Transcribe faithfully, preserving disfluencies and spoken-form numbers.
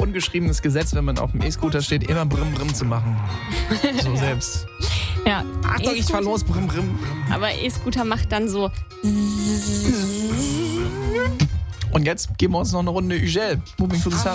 ungeschriebenes Gesetz, wenn man auf dem E-Scooter steht, immer Brim Brim zu machen. So selbst. Ja. Achtung, ich fahr los, Brim Brim. Aber E-Scooter macht dann so. Und jetzt geben wir uns noch eine Runde Ugel. Moving to the Sun.